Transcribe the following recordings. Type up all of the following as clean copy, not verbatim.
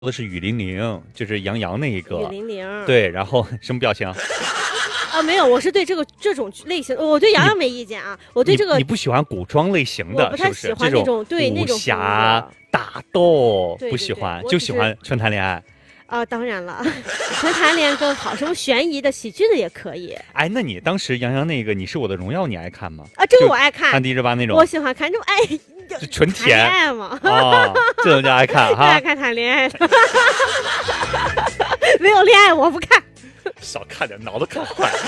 的是雨霖铃，就是杨洋那一雨个。 霖铃。 对，然后什么表情？ 啊，没有，我是对这种类型，我对杨洋没意见啊。我对这个你不喜欢古装类型的， 我不太喜欢那种对那种武侠打斗对不喜欢， 对就喜欢纯谈恋爱。 啊，当然了，纯谈恋更好，什么悬疑的、喜剧的也可以。 哎，那你当时杨洋那个《你是我的荣耀》，你爱看吗？ 啊，这个我爱看， 看第1、8那种， 我喜欢看这种，哎， 就纯谈恋甜爱嘛， 啊，这种就爱看哈。 爱看谈恋爱的，没有恋爱我不看。 少看点，脑子看坏了。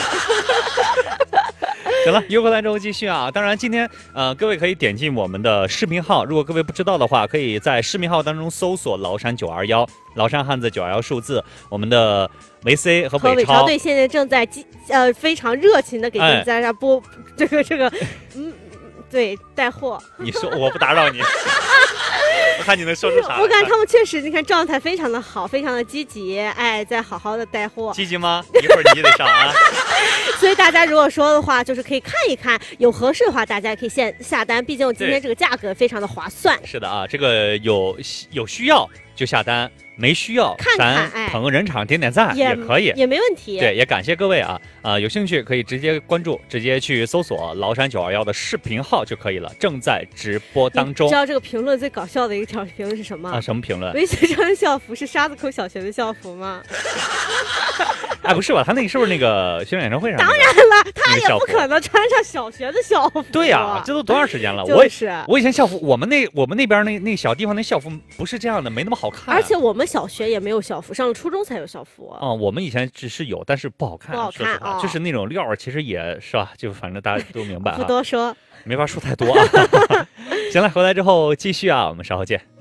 行了，一会儿回来之后继续啊。当然，今天各位可以点进我们的视频号，如果各位不知道的话，可以在视频号当中搜索崂山921，崂山汉字921数字，我们的维 C 和伟伟超队现在正在非常热情的给大家播这个对，带货。 你说我不打扰你，我看你能说出啥来。 我感觉他们确实，你看状态非常的好，非常的积极，哎，在好好的带货。 积极吗？一会儿你也得上啊。 所以大家如果说的话，就是可以看一看，有合适的话，大家可以先下单。毕竟今天这个价格非常的划算。 是的啊，这个有需要就下单，没需要看看咱捧个人场点赞也可以， 也没问题。 对，也感谢各位啊，有兴趣可以直接关注，直接去搜索崂山921的视频号就可以了，正在直播当中。 知道这个评论最搞笑的一条评论是什么啊？什么评论？ 韦学长的校服是沙子口小学的校服吗？ 哎，不是吧？他那个是不是那个宣传演唱会上、那个？ 当然了，他也不可能穿上小学的校服。 对呀、这都多长时间了？ 就是我以前校服，我们那边那小地方那校服不是这样的，没那么好看。 而且我们小学也没有校服，上了初中才有校服。 我们以前只是有，但是不好看， 不好看啊、就是那种料，其实也是吧，就反正大家都明白、啊。 不多说， 没法说太多啊。行了，回来之后继续啊，我们稍后见。